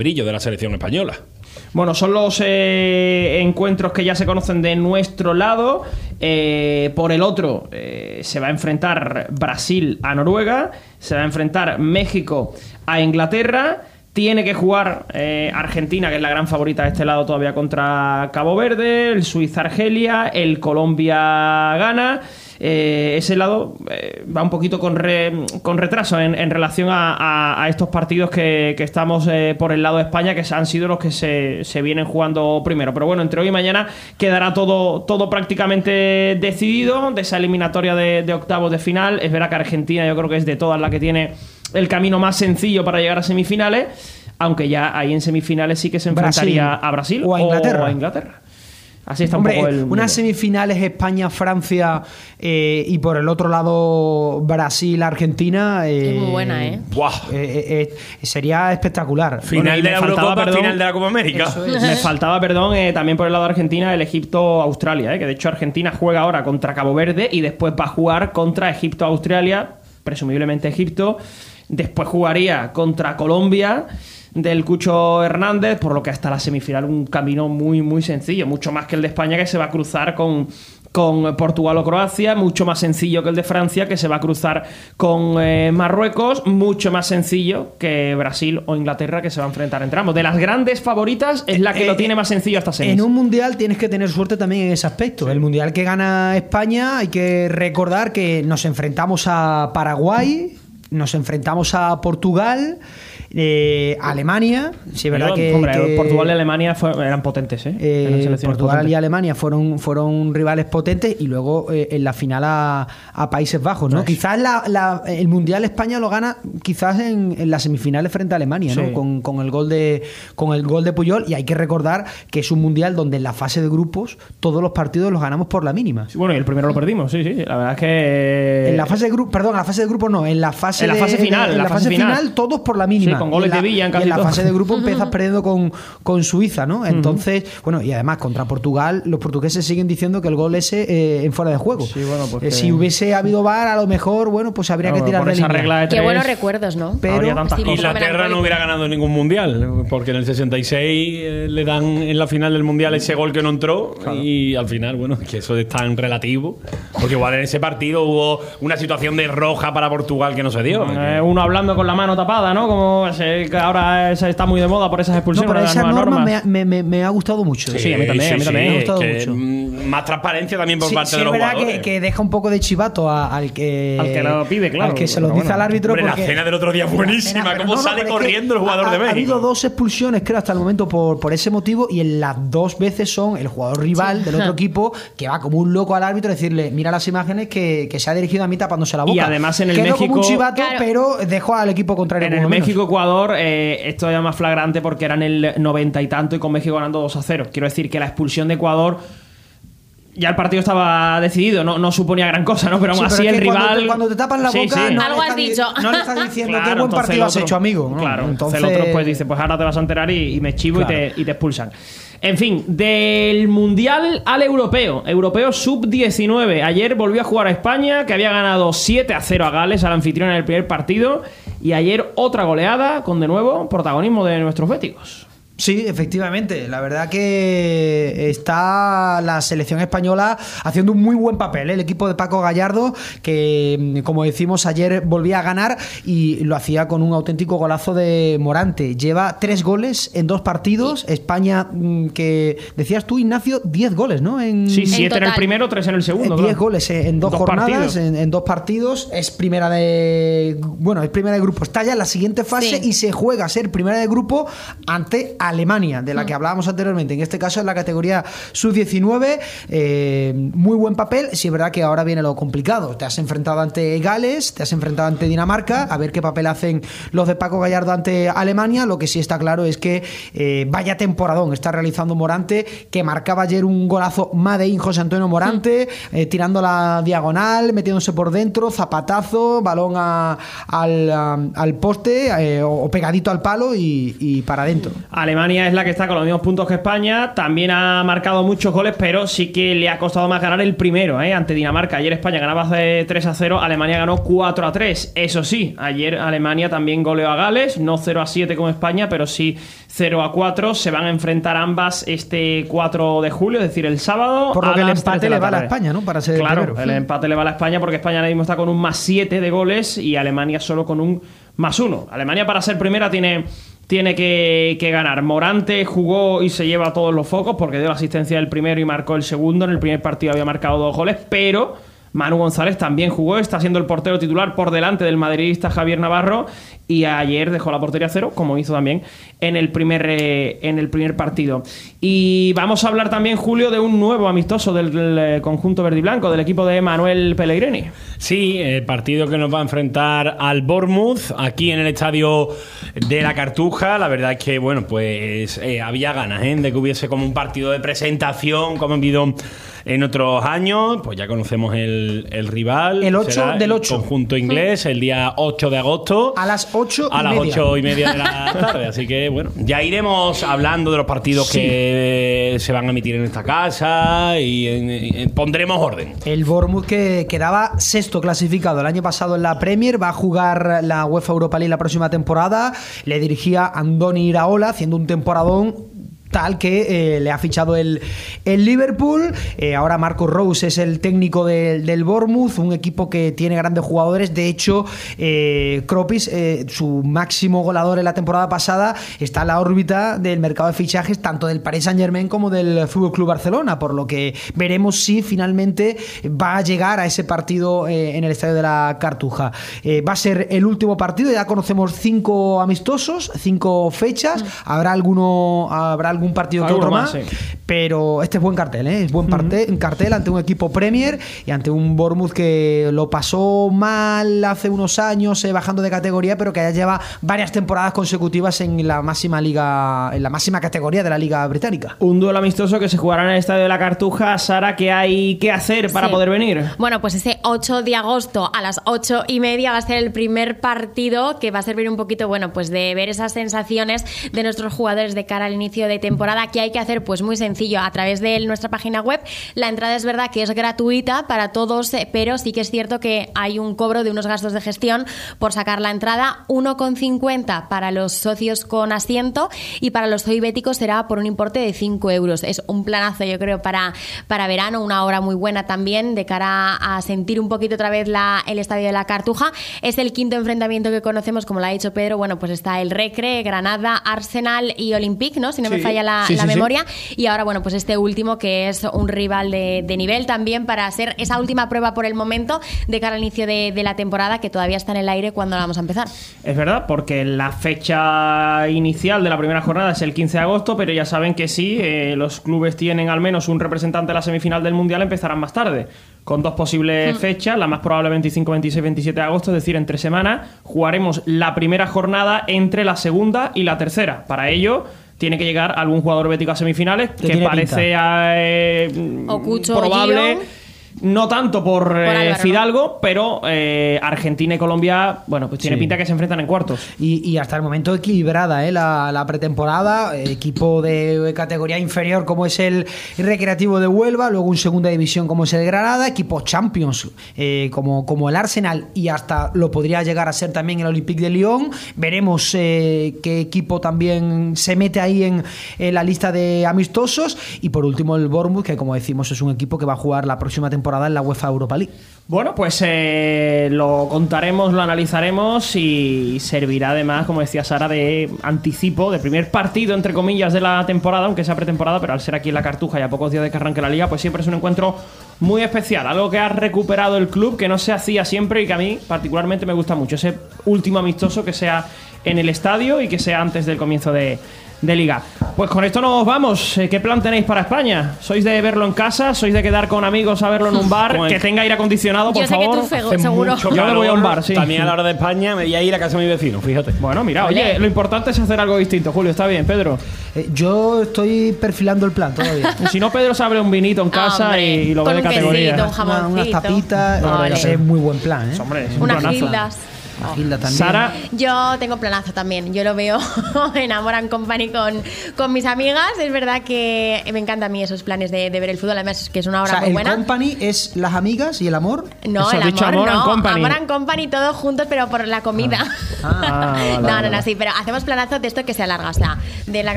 brillo de la selección española. Bueno, son los encuentros que ya se conocen de nuestro lado. Por el otro, se va a enfrentar Brasil a Noruega, se va a enfrentar México a Inglaterra. Tiene que jugar Argentina, que es la gran favorita de este lado todavía, contra Cabo Verde, el Suiza-Argelia, el Colombia-Ghana. Ese lado va un poquito con retraso en relación a estos partidos que estamos por el lado de España, que han sido los que se vienen jugando primero. Pero bueno, entre hoy y mañana quedará todo prácticamente decidido de esa eliminatoria de octavos de final. Es verdad que Argentina, yo creo que es de todas la que tiene el camino más sencillo para llegar a semifinales, aunque ya ahí en semifinales sí que se enfrentaría a Brasil o a Inglaterra. Así está. Hombre, un poco el unas semifinales España-Francia y por el otro lado Brasil-Argentina. Es muy buena, sería espectacular. Final de la Eurocopa, final de la Copa América. Me faltaba, también por el lado de Argentina, el Egipto-Australia, que de hecho Argentina juega ahora contra Cabo Verde y después va a jugar contra Egipto-Australia, presumiblemente Egipto. Después jugaría contra Colombia del Cucho Hernández, por lo que hasta la semifinal un camino muy, muy sencillo, mucho más que el de España, que se va a cruzar con Portugal o Croacia, mucho más sencillo que el de Francia, que se va a cruzar con Marruecos, mucho más sencillo que Brasil o Inglaterra, que se va a enfrentar entre ambos. De las grandes favoritas es la que lo tiene más sencillo hasta semis. En un mundial tienes que tener suerte también en ese aspecto. Sí. El mundial que gana España, hay que recordar que nos enfrentamos a Paraguay, nos enfrentamos a Portugal, Alemania. Sí, es verdad que Portugal y Alemania eran potentes, Portugal y Alemania fueron rivales potentes, y luego en la final a Países Bajos, ¿no? Quizás el mundial España lo gana quizás en las semifinales frente a Alemania, ¿no? Sí. Con el gol de Puyol, y hay que recordar que es un mundial donde en la fase de grupos todos los partidos los ganamos por la mínima. Sí, bueno, y el primero lo perdimos, sí, la verdad es que en la fase de grupos, perdón, en la fase de grupos no, en la fase final, en la fase final todos por la mínima. Sí, con goles de Villa en la fase de grupo empiezas perdiendo con Suiza, ¿no? Entonces, bueno, y además contra Portugal, los portugueses siguen diciendo que el gol ese en fuera de juego. Sí, bueno, pues si hubiese habido VAR, a lo mejor, bueno, pues habría que tirar de esa línea. Regla de 3, qué buenos recuerdos, ¿no? Pero Inglaterra no hubiera ganado ningún mundial, porque en el 66 le dan en la final del mundial ese gol que no entró, claro. Y al final, bueno, que eso es tan relativo, porque igual en ese partido hubo una situación de roja para Portugal que no se dio. Uno hablando con la mano tapada, ¿no? Como que ahora está muy de moda por esas expulsiones. No, pero esa norma me ha gustado mucho. Sí, a mí también me ha gustado mucho. Más transparencia también por parte de los jugadores. Es verdad que deja un poco de chivato al que lo pide, claro. Al que se lo dice al árbitro. Hombre, la cena del otro día buenísima. Cómo sale corriendo el jugador de México. Ha habido 2 expulsiones, creo, hasta el momento por ese motivo, y en las 2 veces son el jugador rival del otro equipo que va como un loco al árbitro a decirle: mira las imágenes que se ha dirigido a mí tapándose la boca. Y además en el Quedó México, como un chivato, pero dejó al equipo contrario. En el México-Ecuador esto ya más flagrante porque eran el 90 y tanto y con México ganando 2-0. Quiero decir que la expulsión de Ecuador, ya el partido estaba decidido, no suponía gran cosa, ¿no? Pero aún así el rival... Cuando te tapan la boca... Sí. Algo has dicho. No le estás diciendo qué buen partido has hecho, amigo, ¿no? Claro, entonces el otro pues dice, pues ahora te vas a enterar y me chivo, claro. y te expulsan. En fin, del Mundial al Europeo Sub-19. Ayer volvió a jugar a España, que había ganado 7-0 a Gales, al anfitrión en el primer partido. Y ayer otra goleada, con de nuevo protagonismo de nuestros béticos. Sí, efectivamente. La verdad que está la selección española haciendo un muy buen papel, ¿eh? El equipo de Paco Gallardo, que como decimos ayer volvía a ganar y lo hacía con un auténtico golazo de Morante. Lleva 3 goles en 2 partidos. España, que decías tú, Ignacio, 10 goles, ¿no? Sí, 7 en el primero, 3 en el segundo. 10 goles en 2 jornadas, en 2 partidos. Es primera de grupo. Está ya en la siguiente fase, sí. Y se juega a ser primera de grupo ante Alemania, de la que hablábamos anteriormente. En este caso en la categoría sub-19. Muy buen papel. Sí, es verdad que ahora viene lo complicado. Te has enfrentado ante Gales, te has enfrentado ante Dinamarca, a ver qué papel hacen los de Paco Gallardo ante Alemania. Lo que sí está claro es que vaya temporadón está realizando Morante, que marcaba ayer un golazo Made in José Antonio Morante, tirando la diagonal, metiéndose por dentro, zapatazo, balón al poste o pegadito al palo y para adentro. Alemania Alemania es la que está con los mismos puntos que España. También ha marcado muchos goles, pero sí que le ha costado más ganar el primero, ante Dinamarca. Ayer España ganaba 3-0, Alemania ganó 4-3. Eso sí, ayer Alemania también goleó a Gales, no 0-7 como España, pero sí 0-4. Se van a enfrentar ambas este 4 de julio, es decir, el sábado. Por lo que el empate le vale a España, ¿no? Para ser claro, primero. El empate le vale a España porque España ahora mismo está con un +7 de goles y Alemania solo con un +1. Alemania, para ser primera, tiene que ganar. Morante jugó y se lleva todos los focos porque dio la asistencia del primero y marcó el segundo. En el primer partido había marcado 2 goles, pero Manu González también jugó, está siendo el portero titular por delante del madridista Javier Navarro, y ayer dejó la portería 0, como hizo también en el primer partido. Y vamos a hablar también, Julio, de un nuevo amistoso del conjunto verde y blanco, del equipo de Manuel Pellegrini. Sí, el partido que nos va a enfrentar al Bournemouth aquí en el estadio de la Cartuja. La verdad es que, bueno, pues había ganas de que hubiese como un partido de presentación, como ha habido en otros años. Pues ya conocemos el rival. El 8 del 8. Conjunto inglés, el día 8 de agosto. A las 8 a las 8:30 de la tarde. Así que, bueno, ya iremos hablando de los partidos que se van a emitir en esta casa y pondremos orden. El Bournemouth, que quedaba sexto clasificado el año pasado en la Premier, va a jugar la UEFA Europa League la próxima temporada. Le dirigía Andoni Iraola, haciendo un temporadón tal que le ha fichado el Liverpool. Ahora Marco Rose es el técnico del Bournemouth, un equipo que tiene grandes jugadores. De hecho, Kropis, su máximo goleador en la temporada pasada, está en la órbita del mercado de fichajes tanto del Paris Saint-Germain como del FC Barcelona, por lo que veremos si finalmente va a llegar a ese partido en el estadio de la Cartuja. Va a ser el último partido, ya conocemos 5 amistosos, 5 fechas, habrá algún partido que otro más, sí. Pero este es buen cartel, es buen cartel ante un equipo Premier y ante un Bournemouth que lo pasó mal hace unos años, bajando de categoría, pero que ya lleva varias temporadas consecutivas en la máxima liga, en la máxima categoría de la Liga Británica. Un duelo amistoso que se jugará en el estadio de la Cartuja. Sara, ¿qué hay que hacer para poder venir? Bueno, pues ese 8 de agosto a las 8:30 va a ser el primer partido, que va a servir un poquito, bueno, pues de ver esas sensaciones de nuestros jugadores de cara al inicio de temporada. ¿Qué hay que hacer? Pues muy sencillo, a través de nuestra página web. La entrada es verdad que es gratuita para todos, pero sí que es cierto que hay un cobro de unos gastos de gestión por sacar la entrada, 1,50 para los socios con asiento, y para los zoibéticos será por un importe de 5 euros. Es un planazo, yo creo, para verano, una hora muy buena también de cara a sentir un poquito otra vez el estadio de la Cartuja. Es el quinto enfrentamiento que conocemos, como lo ha dicho Pedro. Bueno, pues está el Recre, Granada, Arsenal y Olympique, ¿no? Si no me falla la memoria. Y ahora, bueno, pues este último, que es un rival de nivel también, para hacer esa última prueba por el momento de cara al inicio de la temporada, que todavía está en el aire cuando la vamos a empezar. Es verdad, porque la fecha inicial de la primera jornada es el 15 de agosto, pero ya saben que sí, los clubes tienen al menos un representante de la semifinal del Mundial, empezarán más tarde, con 2 posibles fechas, la más probable 25, 26, 27 de agosto, es decir, entre semanas. Jugaremos la primera jornada entre la segunda y la tercera. Para ello tiene que llegar algún jugador bético a semifinales, que parece probable. No tanto por Álvaro, Fidalgo, pero Argentina y Colombia, bueno, pues tiene pinta que se enfrentan en cuartos. Y hasta el momento equilibrada la pretemporada. Equipo de categoría inferior como es el Recreativo de Huelva, luego en segunda división como es el Granada, equipos Champions como el Arsenal, y hasta lo podría llegar a ser también el Olympique de Lyon. Veremos qué equipo también se mete ahí en la lista de amistosos. Y por último el Bournemouth, que como decimos es un equipo que va a jugar la próxima temporada en la UEFA Europa League. Bueno, pues lo contaremos, lo analizaremos, y servirá además, como decía Sara, de anticipo, de primer partido, entre comillas, de la temporada, aunque sea pretemporada, pero al ser aquí en la Cartuja y a pocos días de que arranque la Liga, pues siempre es un encuentro muy especial, algo que ha recuperado el club, que no se hacía siempre y que a mí particularmente me gusta mucho, ese último amistoso que sea en el estadio y que sea antes del comienzo de Liga. Pues con esto nos vamos. ¿Qué plan tenéis para España? ¿Sois de verlo en casa? ¿Sois de quedar con amigos a verlo en un bar? Que tenga aire acondicionado, por favor. Yo sé que tú, seguro. Yo me voy a un bar, sí. También a la hora de España me voy a ir a casa de mi vecino, fíjate. Bueno, mira, oye, lo importante es hacer algo distinto, Julio. Está bien, Pedro. Yo estoy perfilando el plan todavía. Si no, Pedro se abre un vinito en casa y lo ve de categoría. Un jamoncito, unas tapitas. Es muy buen plan, Unas gildas. Gilda también. Sara, Yo tengo planazo también. Yo lo veo en Amor and Company con mis amigas. Es verdad que me encantan a mí esos planes de ver el fútbol. Además, que es una hora O sea, muy el buena. company es las amigas y el amor. No, Eso el has dicho amor, Amor and no. Company. Amor and Company todos juntos, pero por la comida. vale, no, vale. sí, pero hacemos planazo de esto que se alarga. O sea, de la